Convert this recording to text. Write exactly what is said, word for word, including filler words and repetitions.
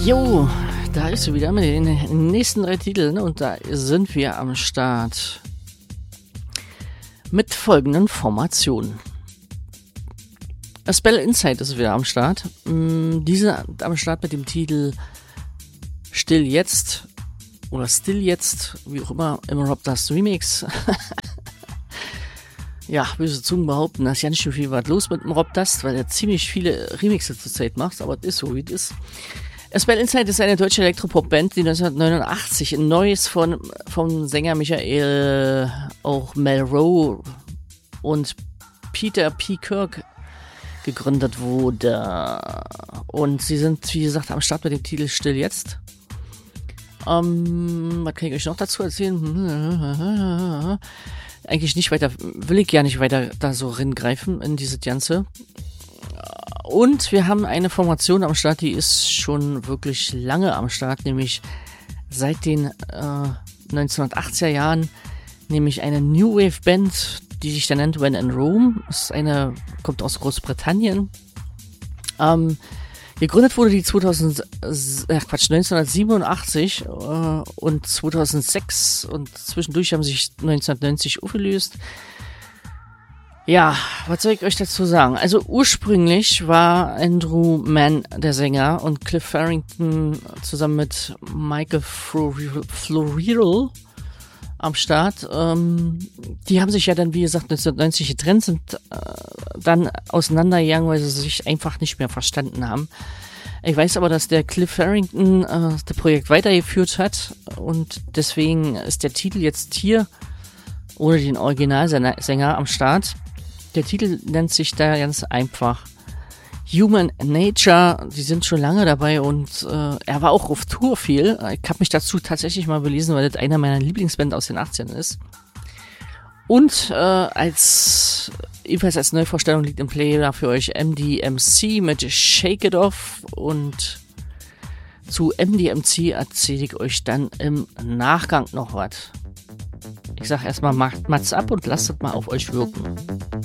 Jo, da ist sie wieder mit den nächsten drei Titeln und da sind wir am Start mit folgenden Formationen. A Spell Insight ist wieder am Start. Diese am Start mit dem Titel Still Jetzt oder Still Jetzt, wie auch immer, im Rob Dust Remix. Ja, böse Zungen behaupten, dass ja nicht so viel was los mit dem Rob Dust, weil er ziemlich viele Remixe zur Zeit macht, aber es ist so, wie es ist. A Spell Insight ist eine deutsche Elektropop-Band, die neunzehnhundertneunundachtzig ein neues von vom Sänger Michael, auch Melrose und Peter P. Kirk gegründet wurde. Und sie sind, wie gesagt, am Start mit dem Titel Still Jetzt. Ähm, was kann ich euch noch dazu erzählen? Eigentlich nicht weiter, will ich ja nicht weiter da so reingreifen in diese Ganze. Und wir haben eine Formation am Start, die ist schon wirklich lange am Start, nämlich seit den äh, neunzehnhundertachtziger Jahren, nämlich eine New Wave Band, die sich da nennt When in Rome. Ist eine, kommt aus Großbritannien. Ähm, gegründet wurde die zweitausend, äh, Quatsch, neunzehnhundertsiebenundachtzig äh, und zweitausendsechs und zwischendurch haben sich neunzehnhundertneunzig aufgelöst. Ja, was soll ich euch dazu sagen? Also ursprünglich war Andrew Mann der Sänger und Cliff Farrington zusammen mit Michael Floridel am Start. Ähm, die haben sich ja dann, wie gesagt, neunzehnhundertneunzig getrennt, sind äh, dann auseinandergegangen, weil sie sich einfach nicht mehr verstanden haben. Ich weiß aber, dass der Cliff Farrington äh, das Projekt weitergeführt hat und deswegen ist der Titel jetzt hier ohne den Originalsänger am Start. Der Titel nennt sich da ganz einfach Human Nature. Die sind schon lange dabei und äh, er war auch auf Tour viel. Ich habe mich dazu tatsächlich mal belesen, weil das einer meiner Lieblingsbands aus den achtzigern ist. Und äh, als ebenfalls als Neuvorstellung liegt im Player für euch M D M C mit Shake It Off. Und zu M D M C erzähle ich euch dann im Nachgang noch was. Ich sag erstmal, macht Mats ab und lasst es mal auf euch wirken.